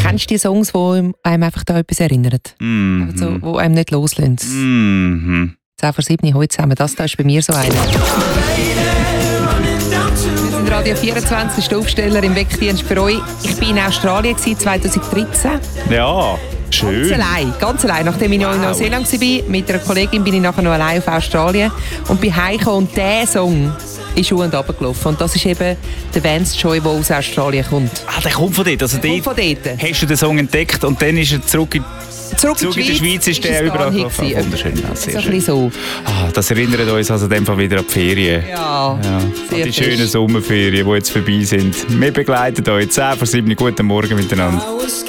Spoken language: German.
Kennst du die Songs, die einem einfach da etwas erinnern? Also, die einem nicht loslassen? 10 vor 7 heute zusammen. Das da ist bei mir so einer. Wir sind Radio 24, der Aufsteller im Wegdienst für euch. Ich war in Australien 2013. Ja, schön. Ganz allein. Nachdem ich noch in Neuseeland war, mit einer Kollegin bin ich nachher noch allein auf Australien und bin heimgekommen und dieser Song ist Schuhe und runtergelaufen. Und das ist eben der Vance Joy, der aus Australien kommt. Ah, der kommt von dort. Also kommt von dort. Hast du den Song entdeckt und dann ist er zurück in die Schweiz ist der überall gelaufen. Wunderschön. Sehr so schön. So. Das erinnert uns also dann wieder an die Ferien. Ja, sehr die schönen Sommerferien, die jetzt vorbei sind. Wir begleiten euch 10 vor 7. Guten Morgen miteinander.